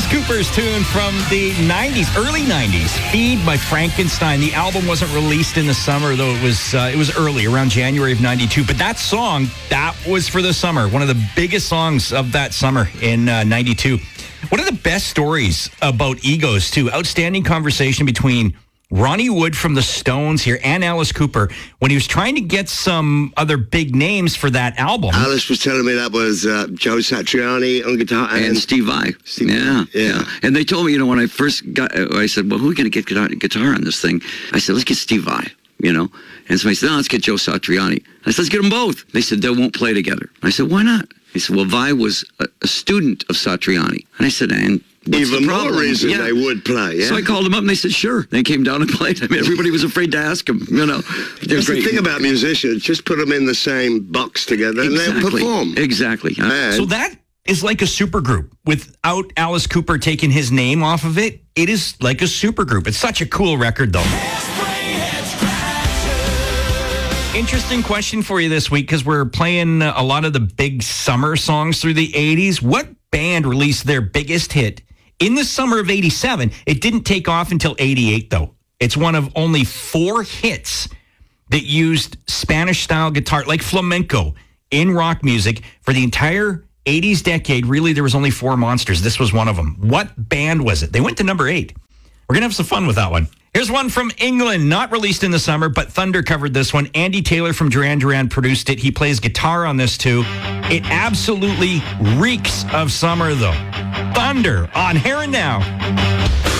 Alice Cooper's tune from the 90s, early 90s, Feed by Frankenstein. The album wasn't released in the summer, though it was early, around January of 92. But that song, that was for the summer. One of the biggest songs of that summer in 92. One of the best stories about egos, too. Outstanding conversation between Ronnie Wood from the Stones here and Alice Cooper when he was trying to get some other big names for that album. Alice was telling me that was Joe Satriani on guitar and Steve Vai. Yeah. And they told me, when I first got, I said, well, who are we going to get guitar on this thing? I said, let's get Steve Vai, And somebody said, no, let's get Joe Satriani. I said, let's get them both. They said, they won't play together. I said, why not? He said, well, Vai was a student of Satriani. And I said, and even more reason they would play, yeah? So I called them up and they said, sure. They came down and played. I mean, everybody was afraid to ask them, That's the thing about musicians. Just put them in the same box together and they'll perform. Exactly. So that is like a supergroup. Without Alice Cooper taking his name off of it, it is like a supergroup. It's such a cool record, though. Interesting question for you this week, because we're playing a lot of the big summer songs through the 80s. What band released their biggest hit in the summer of 87? It didn't take off until 88, though. It's one of only 4 hits that used Spanish-style guitar, like flamenco, in rock music for the entire 80s decade. Really, there was only 4 monsters. This was one of them. What band was it? They went to number 8. We're going to have some fun with that one. Here's one from England, not released in the summer, but Thunder covered this one. Andy Taylor from Duran Duran produced it. He plays guitar on this, too. It absolutely reeks of summer, though. Thunder on Here and Now.